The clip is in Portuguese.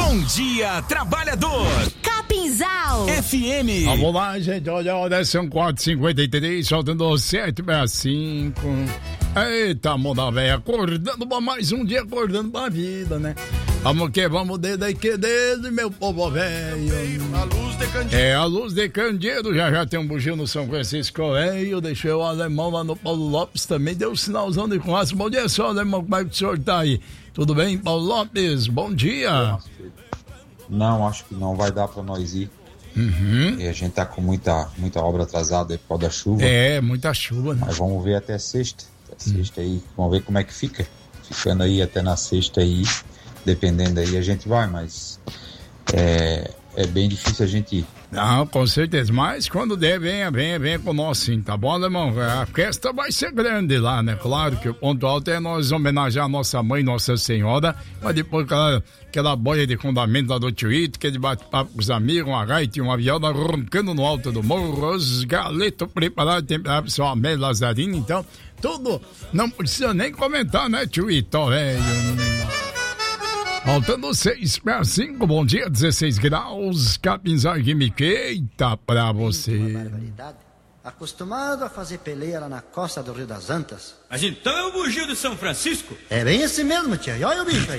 Bom dia, trabalhador. Capinzal FM. Vamos lá, gente. Olha, são 4h53, faltando 7h65. Eita, moda velha, acordando pra mais um dia, acordando pra vida, né? Vamos que vamos, desde aí que desde, meu povo velho. A luz de candeeiro. É, a luz de candeeiro, já tem um bugio no São Francisco Velho, deixei o alemão lá no Paulo Lopes também, deu um sinalzão de fumaça. Bom dia, senhor alemão, como é que o senhor tá aí? Tudo bem, Paulo Lopes? Bom dia. Não, acho que não vai dar pra nós ir. E a gente tá com muita obra atrasada por causa da chuva. É, muita chuva, né? Mas vamos ver até sexta. Sexta aí, vamos ver como é que fica. Ficando aí até na sexta aí, dependendo aí a gente vai, mas é bem difícil a gente ir. Não, com certeza, mas quando der, venha com nós sim, tá bom, alemão? A festa vai ser grande lá, né? Claro que o ponto alto é nós homenagear a nossa mãe, Nossa Senhora, mas depois aquela boia de fundamento lá do Twitter, que ele bate papo com os amigos, uma gaita e uma viola roncando no alto do morro, os galetos preparados, temperado pro seu Amélio Lazarino, então, tudo, não precisa nem comentar, né, Twitter, velho? Faltando 6:05, bom dia, 16 graus, Capinzal e Química, eita pra você. Acostumado a fazer peleia lá na costa do Rio das Antas. Mas então é o bugio de São Francisco? É bem esse mesmo, tia. E olha o bicho aí.